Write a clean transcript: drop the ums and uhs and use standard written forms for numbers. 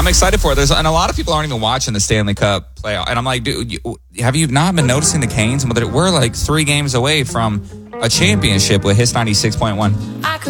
I'm excited for it. And a lot of people aren't even watching the Stanley Cup playoff. And I'm like, dude, have you not been noticing the Canes? We're like 3 games away from a championship with Hits 96.1.